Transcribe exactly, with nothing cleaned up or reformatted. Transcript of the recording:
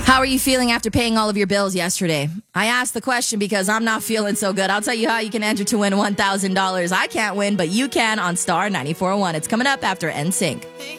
How are you feeling after paying all of your bills yesterday? I asked the question because I'm not feeling so good. I'll tell you how you can enter to win one thousand dollars. I can't win, but you can on Star ninety-four point one. It's coming up after N Sync.